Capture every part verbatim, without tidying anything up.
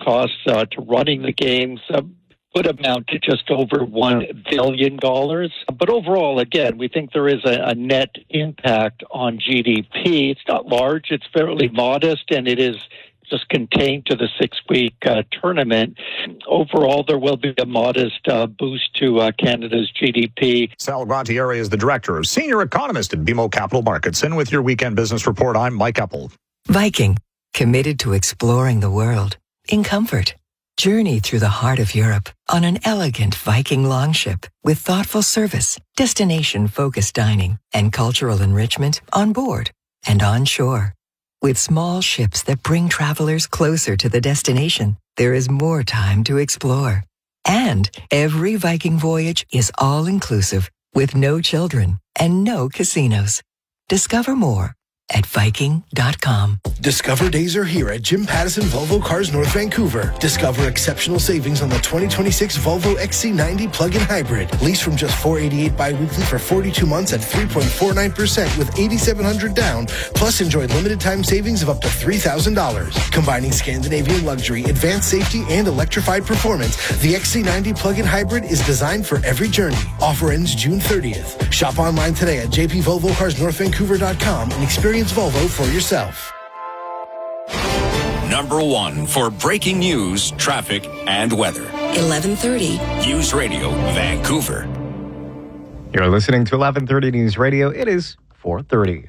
costs uh, to running the games uh, would amount to just over one billion dollars. But overall, again, we think there is a, a net impact on G D P. It's not large, it's fairly modest, and it is just contained to the six-week uh, tournament. Overall, there will be a modest uh, boost to uh, Canada's G D P. Sal Guantieri is the director of senior economist at B M O Capital Markets. And with your weekend business report, I'm Mike Eppel. Viking, committed to exploring the world in comfort. Journey through the heart of Europe on an elegant Viking longship with thoughtful service, destination-focused dining, and cultural enrichment on board and on shore. With small ships that bring travelers closer to the destination, there is more time to explore. And every Viking voyage is all-inclusive with no children and no casinos. Discover more at Viking dot com. Discover days are here at Jim Pattison Volvo Cars North Vancouver. Discover exceptional savings on the twenty twenty-six Volvo X C ninety plug-in hybrid. Lease from just four hundred eighty-eight dollars bi-weekly for forty-two months at three point four nine percent with eight thousand seven hundred dollars down. Plus, enjoy limited time savings of up to three thousand dollars. Combining Scandinavian luxury, advanced safety, and electrified performance, the X C ninety plug-in hybrid is designed for every journey. Offer ends June thirtieth. Shop online today at j p volvo cars north vancouver dot com and experience Volvo for yourself. Number one for breaking news, traffic, and weather. eleven thirty. News Radio, Vancouver. You're listening to eleven thirty News Radio. It is four thirty.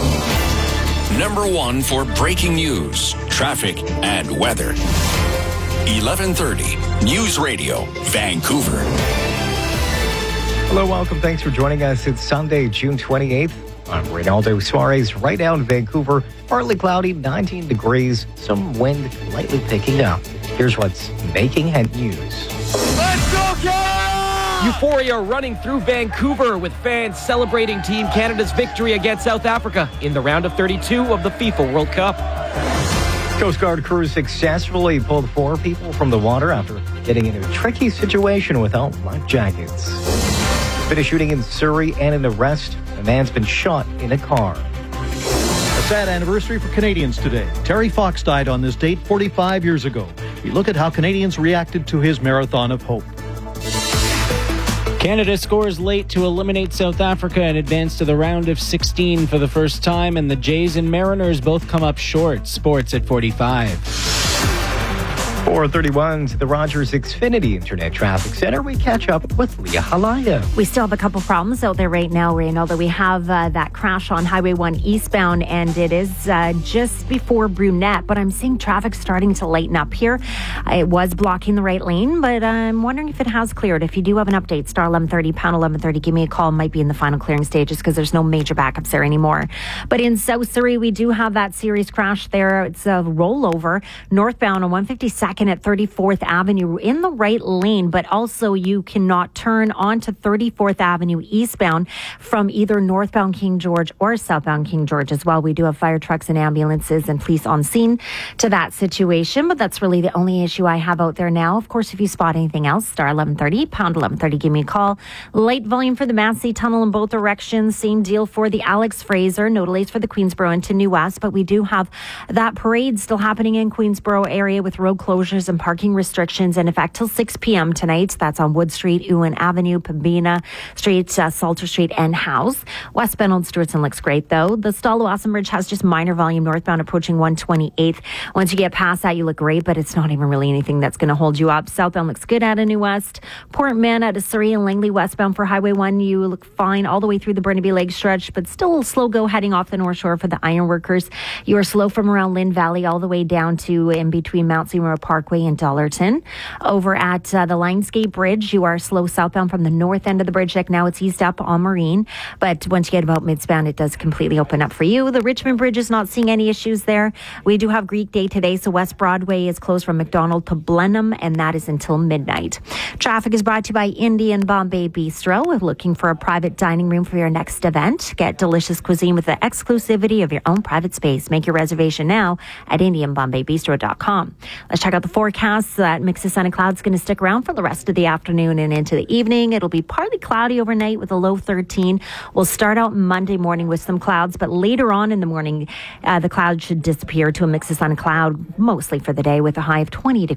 Number one for breaking news, traffic, and weather. eleven thirty. News Radio, Vancouver. Hello, welcome. Thanks for joining us. It's Sunday, June twenty-eighth. I'm Reynaldo Suarez, right now in Vancouver. Partly cloudy, nineteen degrees, some wind lightly picking up. Here's what's making head news. Let's go, Canada! Euphoria running through Vancouver with fans celebrating Team Canada's victory against South Africa in the round of thirty-two of the FIFA World Cup. Coast Guard crews successfully pulled four people from the water after getting into a tricky situation without life jackets. Been a shooting in Surrey and an arrest. A man's been shot in a car. A sad anniversary for Canadians today. Terry Fox died on this date forty-five years ago. We look at how Canadians reacted to his marathon of hope. Canada scores late to eliminate South Africa and advance to the round of sixteen for the first time, and the Jays and Mariners both come up short. Sports at forty-five. four thirty-one to the Rogers Xfinity Internet Traffic Center. We catch up with Leah Halaya. We still have a couple problems out there right now, Rain, although we have uh, that crash on Highway one eastbound, and it is uh, just before Brunette, but I'm seeing traffic starting to lighten up here. It was blocking the right lane, but I'm wondering if it has cleared. If you do have an update, star eleven thirty, pound eleven thirty, give me a call. Might be in the final clearing stages because there's no major backups there anymore. But in South Surrey, we do have that serious crash there. It's a rollover northbound on one fifty-second at thirty-fourth Avenue in the right lane, but also you cannot turn onto thirty-fourth Avenue eastbound from either northbound King George or southbound King George as well. We do have fire trucks and ambulances and police on scene to that situation, but that's really the only issue I have out there now. Of course, if you spot anything else, star eleven thirty, pound eleven thirty, give me a call. Light volume for the Massey Tunnel in both directions. Same deal for the Alex Fraser. No delays for the Queensboro into New West, but we do have that parade still happening in Queensboro area with road closures and parking restrictions in effect till six p.m. tonight. That's on Wood Street, Ewan Avenue, Pembina Street, uh, Salter Street, and House. Westbound Old Stewartson looks great, though. The Stallowasson Bridge has just minor volume northbound approaching one twenty-eighth. Once you get past that, you look great, but it's not even really anything that's going to hold you up. Southbound looks good out of New West. Port Mann out of Surrey and Langley westbound for Highway one. You look fine all the way through the Burnaby Lake stretch, but still a slow go heading off the North Shore for the ironworkers. You are slow from around Lynn Valley all the way down to in between Mount Seymour Parkway and Dollarton. Over at uh, the Lionsgate Bridge, you are slow southbound from the north end of the bridge deck. Now it's east up on Marine, but once you get about midspan, it does completely open up for you. The Richmond Bridge is not seeing any issues there. We do have Greek Day today, so West Broadway is closed from McDonald to Blenheim, and that is until midnight. Traffic is brought to you by Indian Bombay Bistro. We're looking for a private dining room for your next event. Get delicious cuisine with the exclusivity of your own private space. Make your reservation now at indian bombay bistro dot com. Let's check out the forecast. That mix of sun and clouds is going to stick around for the rest of the afternoon and into the evening. It'll be partly cloudy overnight with a low thirteen. We'll start out Monday morning with some clouds, but later on in the morning, uh, the clouds should disappear to a mix of sun and cloud, mostly for the day, with a high of twenty degrees.